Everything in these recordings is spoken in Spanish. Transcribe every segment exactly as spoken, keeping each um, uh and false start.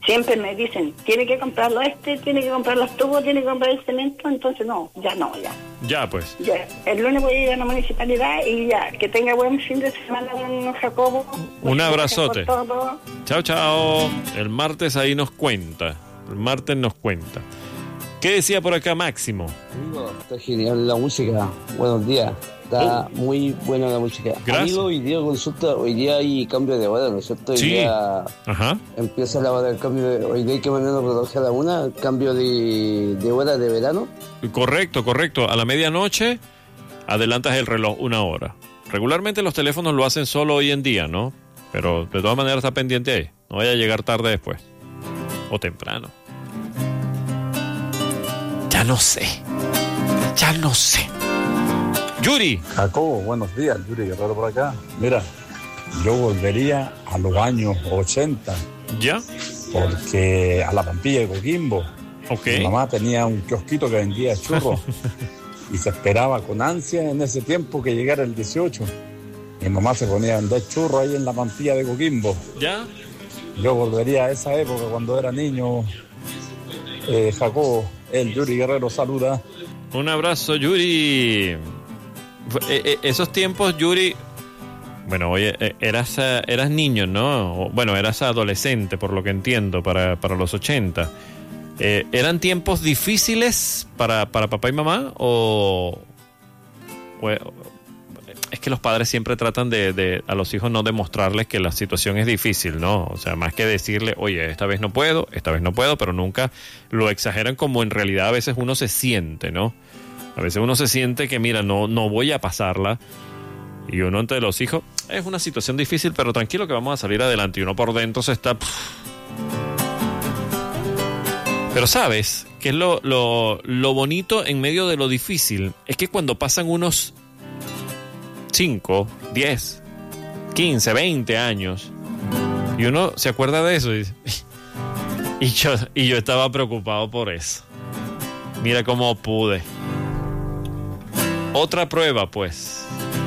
siempre me dicen, tiene que comprarlo este, tiene que comprar los tubos, tiene que comprar el cemento, entonces no, ya no, ya. Ya, pues. Ya, el lunes voy a ir a la municipalidad y ya, que tenga buen fin de semana, don Jacobo. Un abrazote. Chao, chao. El martes ahí nos cuenta. El martes nos cuenta. ¿Qué decía por acá Máximo? Amigo, está genial la música. Buenos días. Está oh. muy buena la música. Gracias. Amigo, hoy día consulta, hoy día hay cambio de hora, ¿no es cierto? Hoy sí. día Ajá. empieza la hora del cambio de... Hoy día hay que mañana reloj a la una, el cambio de, de hora de verano. Correcto, correcto. A la medianoche adelantas el reloj una hora. Regularmente los teléfonos lo hacen solo hoy en día, ¿no? Pero de todas maneras está pendiente ahí. No vaya a llegar tarde después. O temprano. Ya no sé. Ya no sé. Yuri. Jacobo, buenos días. Yuri Guerrero por acá. Mira, yo volvería a los años ochenta. ¿Ya? Porque a la Pampilla de Coquimbo. Ok. Mi mamá tenía un kiosquito que vendía churros. Y se esperaba con ansia en ese tiempo que llegara el dieciocho. Mi mamá se ponía a vender churros ahí en la Pampilla de Coquimbo. ¿Ya? Yo volvería a esa época cuando era niño. Eh, Jacobo, el Yuri Guerrero saluda. Un abrazo, Yuri. Eh, eh, esos tiempos, Yuri. Bueno, oye, eh, eras, uh, eras niño, ¿no? Bueno, eras adolescente, por lo que entiendo, para, para los ochenta. Eh, ¿Eran tiempos difíciles para, para papá y mamá? O, o es que los padres siempre tratan de, de a los hijos no demostrarles que la situación es difícil, ¿no? O sea, más que decirle, oye, esta vez no puedo, esta vez no puedo, pero nunca lo exageran como en realidad a veces uno se siente, ¿no? A veces uno se siente que, mira, no, no voy a pasarla. Y uno entre los hijos, es una situación difícil, pero tranquilo que vamos a salir adelante. Y uno por dentro se está... Pero ¿sabes qué es lo, lo, lo bonito en medio de lo difícil? Es que cuando pasan unos cinco, diez, quince, veinte años y uno se acuerda de eso y, y, yo, y yo estaba preocupado por eso. Mira cómo pude. Otra prueba, pues.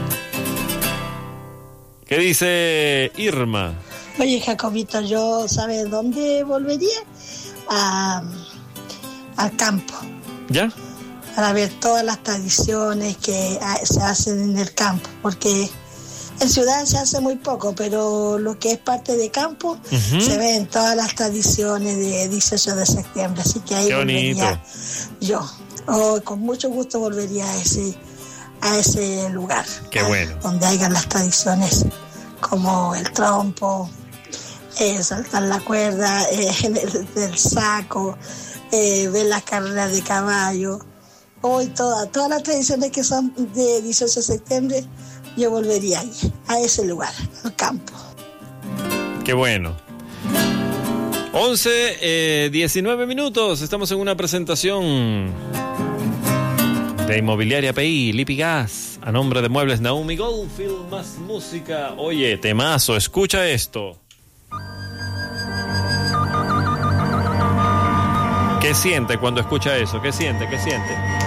¿Qué dice Irma? Oye, Jacobito, yo, ¿sabes dónde volvería? A, al campo. ¿Ya? Para ver todas las tradiciones que se hacen en el campo, porque en ciudad se hace muy poco, pero lo que es parte de campo uh-huh. se ven todas las tradiciones de dieciocho de septiembre, así que ahí qué volvería bonito. Yo. Oh, con mucho gusto volvería a ese, a ese lugar. Qué bueno. Donde hayan las tradiciones como el trompo, eh, saltar la cuerda, eh, el, el saco, eh, ver las carreras de caballo. Hoy todas, todas las tradiciones que son de dieciocho de septiembre, yo volvería ahí, a ese lugar, al campo. Qué bueno. once, eh, diecinueve minutos. Estamos en una presentación de Inmobiliaria P I, Lipigas, a nombre de Muebles Naomi Goldfield, más música. Oye, temazo, escucha esto. ¿Qué siente cuando escucha eso? ¿Qué siente? ¿Qué siente?